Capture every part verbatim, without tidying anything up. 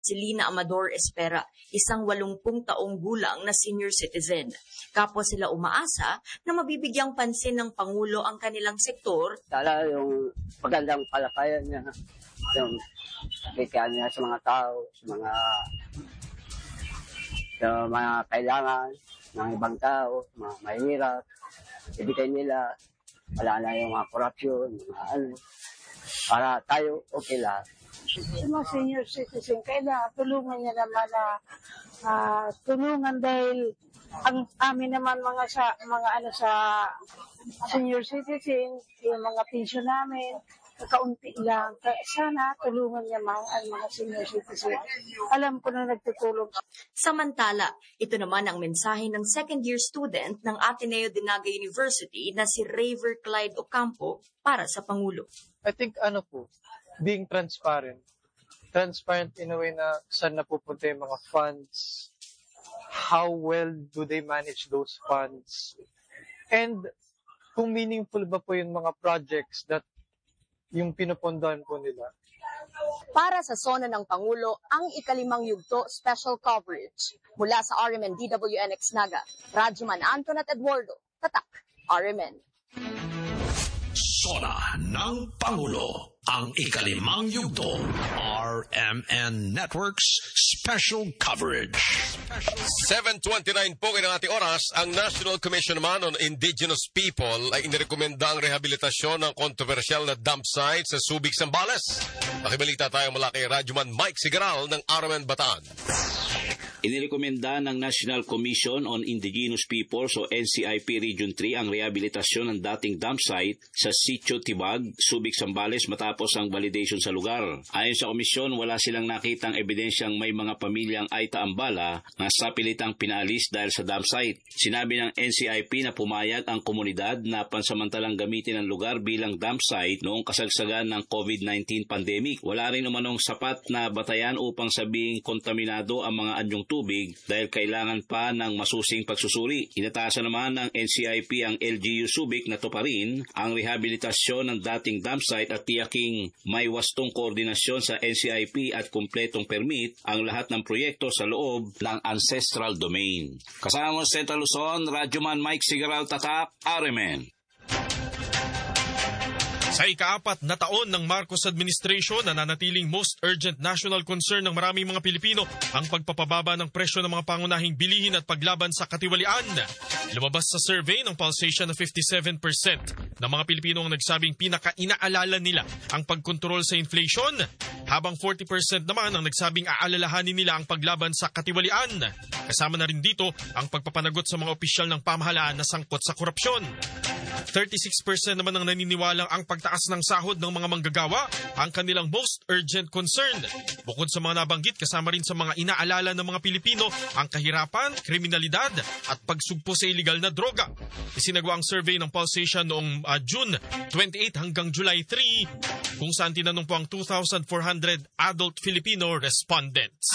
si Lina Amador Espera, isang walumpung taong gulang na senior citizen. Kapwa sila umaasa na mabibigyang pansin ng Pangulo ang kanilang sektor. Sana yung magandang kalakayan niya, yung bigyan niya sa mga tao, sa mga, sa mga kailangan ng ibang tao, mga mahirap, ibigay nila, wala na yung mga korupsyon, mga ano, para tayo okay lahat. Yung mga senior citizen, kailangan tulungan niya naman na uh, tulungan dahil ang amin naman mga sa mga ano sa senior citizen, yung mga pension namin, kaunti lang. Kaya sana tulungan niya man ang mga senior citizen. Alam ko na nagtutulong. Samantala, ito naman ang mensahe ng second-year student ng Ateneo de Naga University na si Raver Clyde Ocampo para sa Pangulo. I think ano po, being transparent. Transparent in a way na saan napupunta yung mga funds, how well do they manage those funds, and kung meaningful ba po yung mga projects that yung pinupundahan po nila. Para sa Sona ng Pangulo, ang ikalimang yugto special coverage. Mula sa R M N D W N X Naga, Radyoman Anton at Eduardo, Tatak, R M N. Sona ng Pangulo, ang ikalimang yugto. R M N Networks Special Coverage. seven twenty-nine po kayo ng ating oras. Ang National Commission naman on Indigenous People ay inirekomenda ang rehabilitasyon ng kontrobersyal na dump site sa Subic, Zambales. Makibalita tayo mula kay Radyoman Mike Sigaral ng R M N Bataan. Inirekomenda ng National Commission on Indigenous Peoples o N C I P Region three ang rehabilitasyon ng dating dump site sa Sitio Tibag, Subic, Zambales matapos ang validation sa lugar. Ayon sa komisyon, wala silang nakitang ebidensyang may mga pamilyang Aita Ambala na sapilitang pinaalis dahil sa dump site. Sinabi ng N C I P na pumayag ang komunidad na pansamantalang gamitin ang lugar bilang dump site noong kasagsagan ng COVID nineteen pandemic. Wala rin umanong sapat na batayan upang sabing kontaminado ang mga anyong tubig dahil kailangan pa ng masusing pagsusuri. Inatasan naman ng N C I P ang L G U Subic na tuparin ang rehabilitasyon ng dating dump site at tiyaking may wastong koordinasyon sa N C I P at kumpletong permit ang lahat ng proyekto sa loob ng ancestral domain. Kasama sa Central Luzon, Radyoman Mike Sigaral, Tatak, R M N. Sa ikaapat na taon ng Marcos administration, nananatiling most urgent national concern ng maraming mga Pilipino ang pagpapababa ng presyo ng mga pangunahing bilihin at paglaban sa katiwalian. Lumabas sa survey ng Pulsation na fifty-seven percent ng mga Pilipino ang nagsabing pinaka-inaalala nila ang pagkontrol sa inflation, habang forty percent naman ang nagsabing aalalahanin nila ang paglaban sa katiwalian. Kasama na rin dito ang pagpapanagot sa mga opisyal ng pamahalaan na sangkot sa korupsyon. thirty-six percent naman ang naniniwalang ang pagtaas ng sahod ng mga manggagawa ang kanilang most urgent concern. Bukod sa mga nabanggit, kasama rin sa mga inaalala ng mga Pilipino ang kahirapan, kriminalidad at pagsugpo sa iligal na droga. Isinagawa ang survey ng Pulsation noong uh, June twenty-eight hanggang July three, kung saan tinanong po ang two thousand four hundred adult Filipino respondents.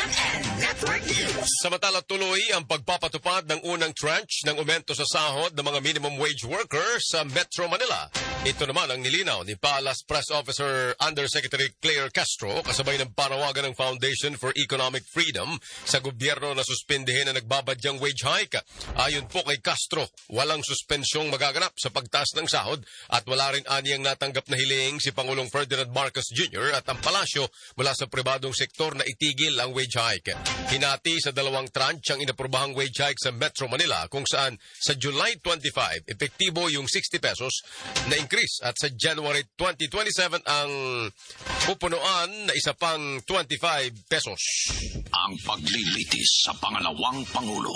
Samantala tuloy ang pagpapatupad ng unang tranche ng aumento sa sahod ng mga minimum wage workers sa Metro Manila. Ito naman ang nilinaw ni Palace Press Officer Undersecretary Claire Castro kasabay ng panawagan ng Foundation for Economic Freedom sa gobyerno na suspindihin na nagbabadyang wage hike. Ayon po kay Castro, walang suspensyong magaganap sa pagtaas ng sahod at wala rin aniyang natanggap na hiling si Pangulong Ferdinand Marcos Junior at ang palasyo mula sa pribadong sektor na itigil ang wage hike. Hinati sa dalawang tranche ang inaprobahang wage hike sa Metro Manila kung saan sa July twenty-five, epektibo yung sixty pesos na increase at sa January twenty twenty-seven ang pupunuan na isa pang twenty-five pesos. Ang paglilitis sa pangalawang Pangulo.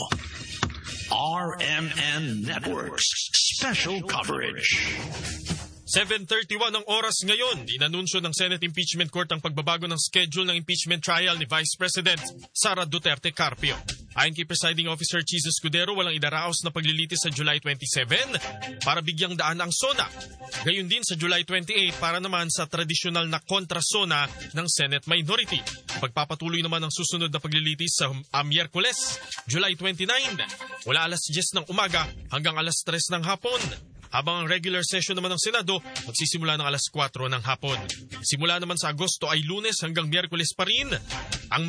R M N Networks Special Coverage. seven thirty-one ang oras ngayon. Inanunsyo ng Senate Impeachment Court ang pagbabago ng schedule ng impeachment trial ni Vice President Sara Duterte Carpio. Ayon kay Presiding Officer Cheese Escudero, walang idaraos na paglilitis sa July twenty-seven para bigyang daan ang SONA. Gayun din sa July twenty-eight para naman sa tradisyonal na kontra-SONA ng Senate Minority. Pagpapatuloy naman ang susunod na paglilitis sa uh, Miyerkules, July twenty-nine, mula alas diyes ng umaga hanggang alas tres ng hapon. habang ang regular session naman ng Senado magsisimula ng alas kwatro ng hapon. Simula naman sa Agosto ay Lunes hanggang Miyerkules pa rin ang